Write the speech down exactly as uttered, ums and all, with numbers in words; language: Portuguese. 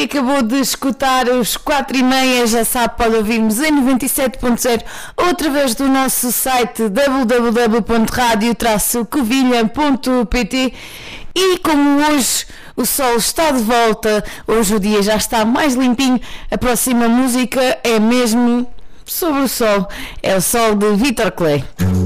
e acabou de escutar os quatro e meia, já sabe, pode ouvir-nos em noventa e sete ponto zero ou através do nosso site w w w ponto radio traço covilhã ponto p t. E como hoje o sol está de volta, hoje o dia já está mais limpinho, a próxima música é mesmo sobre o sol, é o Sol de Vítor Clay.